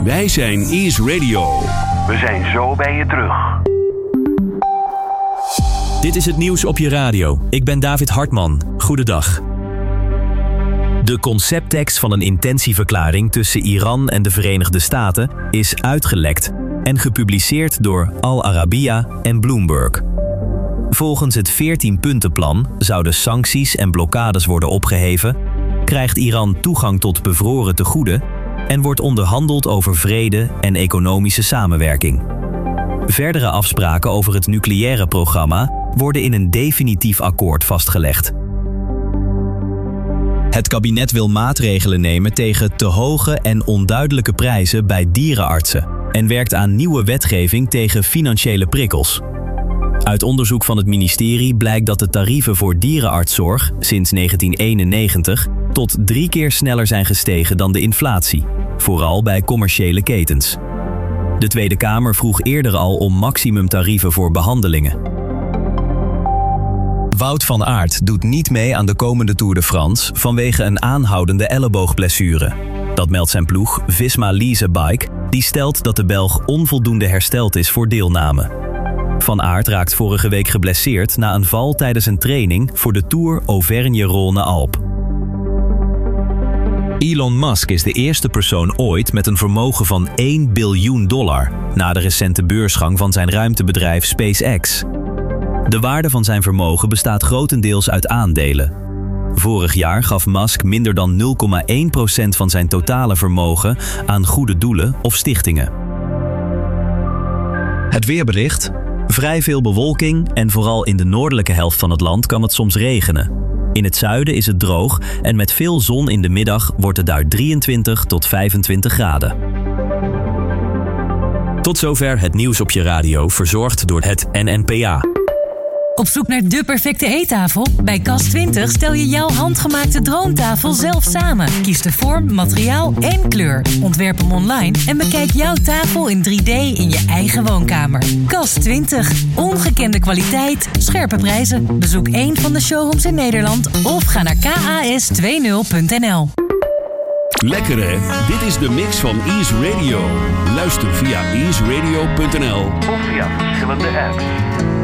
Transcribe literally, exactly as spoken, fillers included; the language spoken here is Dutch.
Wij zijn Ease Radio. We zijn zo bij je terug. Dit is het nieuws op je radio. Ik ben David Hartman. Goedendag. De concepttekst van een intentieverklaring tussen Iran en de Verenigde Staten is uitgelekt en gepubliceerd door Al Arabiya en Bloomberg. Volgens het veertien-puntenplan zouden sancties en blokkades worden opgeheven, krijgt Iran toegang tot bevroren tegoeden en wordt onderhandeld over vrede en economische samenwerking. Verdere afspraken over het nucleaire programma worden in een definitief akkoord vastgelegd. Het kabinet wil maatregelen nemen tegen te hoge en onduidelijke prijzen bij dierenartsen en werkt aan nieuwe wetgeving tegen financiële prikkels. Uit onderzoek van het ministerie blijkt dat de tarieven voor dierenartszorg sinds negentien eenennegentig tot drie keer sneller zijn gestegen dan de inflatie, vooral bij commerciële ketens. De Tweede Kamer vroeg eerder al om maximumtarieven voor behandelingen. Wout van Aert doet niet mee aan de komende Tour de France vanwege een aanhoudende elleboogblessure. Dat meldt zijn ploeg Visma Lease Bike, die stelt dat de Belg onvoldoende hersteld is voor deelname. Van Aert raakt vorige week geblesseerd na een val tijdens een training voor de Tour Auvergne-Rhône-Alpes. Elon Musk is de eerste persoon ooit met een vermogen van één biljoen dollar na de recente beursgang van zijn ruimtebedrijf SpaceX. De waarde van zijn vermogen bestaat grotendeels uit aandelen. Vorig jaar gaf Musk minder dan nul komma één procent van zijn totale vermogen aan goede doelen of stichtingen. Het weerbericht. Vrij veel bewolking en vooral in de noordelijke helft van het land kan het soms regenen. In het zuiden is het droog en met veel zon in de middag wordt het daar drieëntwintig tot vijfentwintig graden. Tot zover het nieuws op je radio, verzorgd door het N N P A. Op zoek naar de perfecte eettafel? Bij Kas twintig stel je jouw handgemaakte droomtafel zelf samen. Kies de vorm, materiaal en kleur. Ontwerp hem online en bekijk jouw tafel in drie D in je eigen woonkamer. Kas twintig. Ongekende kwaliteit, scherpe prijzen. Bezoek één van de showrooms in Nederland of ga naar k a s twintig punt n l. Lekker hè? Dit is de mix van Ease Radio. Luister via ease radio punt n l Of via verschillende apps.